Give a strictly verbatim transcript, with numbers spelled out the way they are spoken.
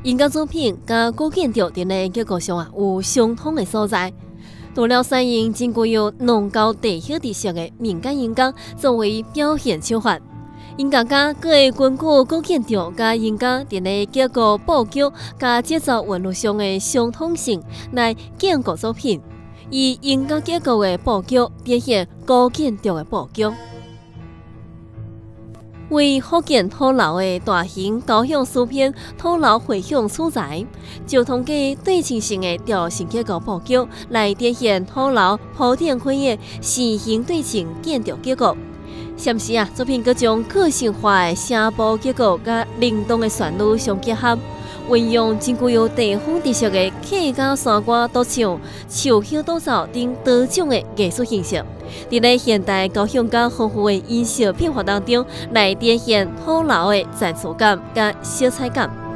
音乐作品甲古建筑伫咧结构上啊有相通的所在。除了采用真具有浓厚地形特色的民间音乐作为表现手法，音乐家佫会根据古建筑甲音乐伫咧结构布局甲节奏韵律上的相通性来建构作品，以音乐结构的布局表现古建筑的布局。为福建土楼的大型高响诗篇土楼回响素材，就通过对称性的调性结构布局来展现土楼铺垫开的线形对称建筑结构。同时啊，作品佮将个性化的声部结构佮灵动的旋律相结合，运用真具有地方特色的客家山歌独唱、树叶独奏等多种的艺术形式，伫咧现代高响甲丰富的音色变化当中，来展现土楼的层次感甲色彩感。